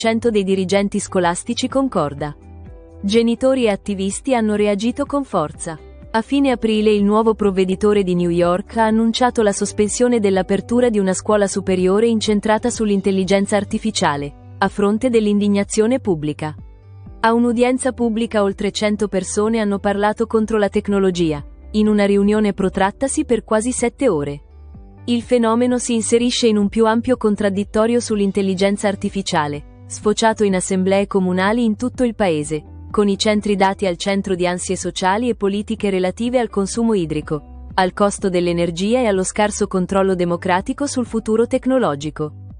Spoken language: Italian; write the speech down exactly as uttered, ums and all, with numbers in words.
cento dei dirigenti scolastici concorda. Genitori e attivisti hanno reagito con forza. A fine aprile il nuovo provveditore di New York ha annunciato la sospensione dell'apertura di una scuola superiore incentrata sull'intelligenza artificiale, a fronte dell'indignazione pubblica. A un'udienza pubblica oltre cento persone hanno parlato contro la tecnologia, in una riunione protrattasi per quasi sette ore. Il fenomeno si inserisce in un più ampio contraddittorio sull'intelligenza artificiale, sfociato in assemblee comunali in tutto il paese, con i centri dati al centro di ansie sociali e politiche relative al consumo idrico, al costo dell'energia e allo scarso controllo democratico sul futuro tecnologico.